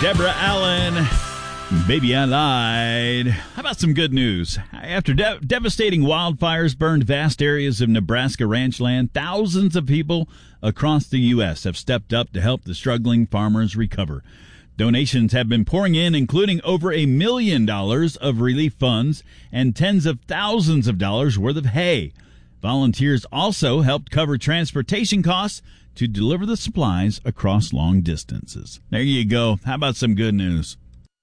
Deborah Allen, Baby I Lied. How about some good news? After devastating wildfires burned vast areas of Nebraska ranch land, thousands of people across the U.S. have stepped up to help the struggling farmers recover. Donations have been pouring in, including over $1 million of relief funds and tens of thousands of dollars worth of hay. Volunteers also helped cover transportation costs to deliver the supplies across long distances. There you go. How about some good news?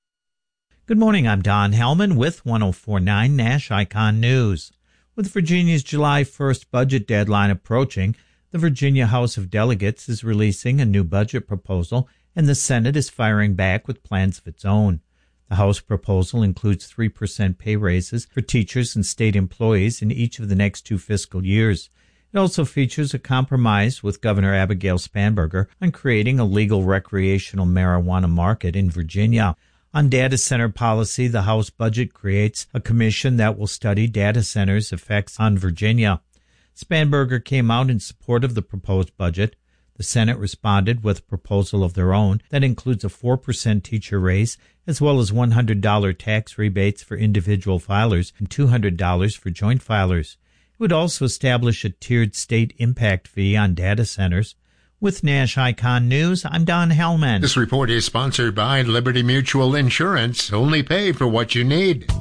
Good morning. I'm Don Hellman with 104.9 Nash Icon News. With Virginia's July 1st budget deadline approaching, the Virginia House of Delegates is releasing a new budget proposal, and the Senate is firing back with plans of its own. The House proposal includes 3% pay raises for teachers and state employees in each of the next 2 fiscal years. It also features a compromise with Governor Abigail Spanberger on creating a legal recreational marijuana market in Virginia. On data center policy, the House budget creates a commission that will study data centers' effects on Virginia. Spanberger came out in support of the proposed budget. The Senate responded with a proposal of their own that includes a 4% teacher raise, as well as $100 tax rebates for individual filers and $200 for joint filers. It would also establish a tiered state impact fee on data centers. With Nash Icon News, I'm Don Hellman. This report is sponsored by Liberty Mutual Insurance. Only pay for what you need.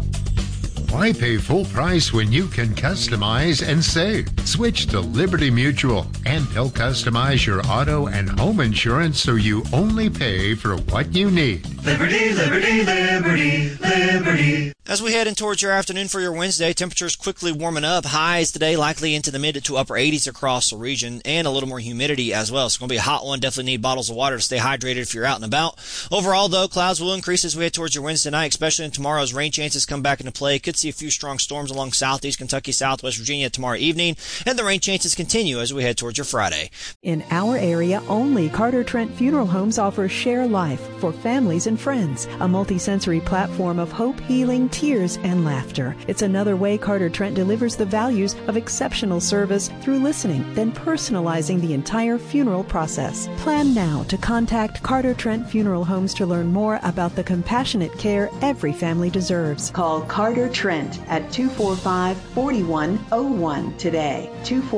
Why pay full price when you can customize and save? Switch to Liberty Mutual, and they'll customize your auto and home insurance so you only pay for what you need. Liberty, liberty, liberty, liberty. As we head in towards your afternoon for your Wednesday, temperatures quickly warming up. Highs today likely into the mid to upper 80s across the region, and a little more humidity as well. It's going to be a hot one. Definitely need bottles of water to stay hydrated if you're out and about. Overall, though, clouds will increase as we head towards your Wednesday night, especially in tomorrow's rain chances come back into play. Could see a few strong storms along southeast Kentucky, southwest Virginia tomorrow evening, and the rain chances continue as we head towards your Friday. In our area, only Carter Trent Funeral Homes offers Share Life for families and friends, a multi-sensory platform of hope, healing, tears, and laughter. It's another way Carter Trent delivers the values of exceptional service through listening, then personalizing the entire funeral process. Plan now to contact Carter Trent Funeral Homes to learn more about the compassionate care every family deserves. Call Carter Trent at 245-4101 today.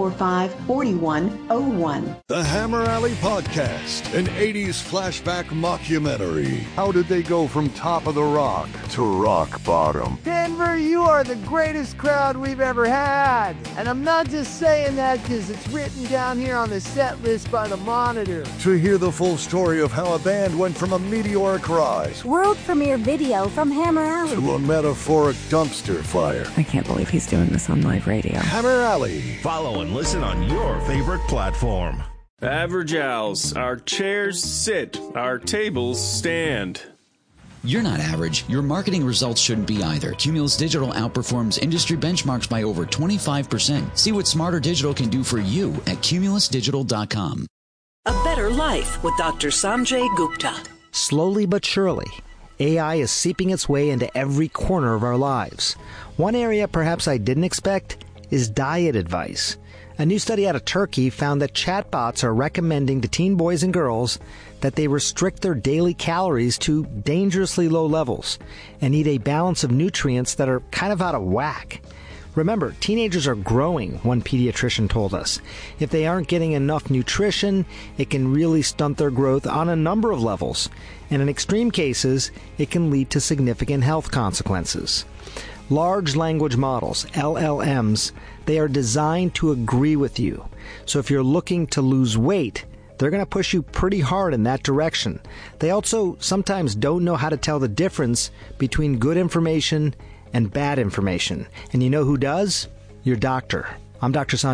245-4101. The Hammer Alley Podcast, an 80s flashback mockumentary. How did they go from top of the rock to rock bottom? Denver, you are the greatest crowd we've ever had. And I'm not just saying that because it's written down here on the set list by the Monitor. To hear the full story of how a band went from a meteoric rise, world premiere video from Hammer Alley, to a metaphoric dumpster fire. I can't believe he's doing this on live radio. Hammer Alley. Follow and listen on your favorite platform. Average Owls. Our chairs sit, our tables stand. You're not average. Your marketing results shouldn't be either. Cumulus Digital outperforms industry benchmarks by over 25%. See what Smarter Digital can do for you at cumulusdigital.com. A better life with Dr. Sanjay Gupta. Slowly but surely, AI is seeping its way into every corner of our lives. One area perhaps I didn't expect is diet advice. A new study out of Turkey found that chatbots are recommending to teen boys and girls that they restrict their daily calories to dangerously low levels and eat a balance of nutrients that are kind of out of whack. Remember, teenagers are growing, one pediatrician told us. If they aren't getting enough nutrition, it can really stunt their growth on a number of levels. And in extreme cases, it can lead to significant health consequences. Large language models, LLMs, they are designed to agree with you. So if you're looking to lose weight, they're going to push you pretty hard in that direction. They also sometimes don't know how to tell the difference between good information and bad information. And you know who does? Your doctor. I'm Dr. Sanjay.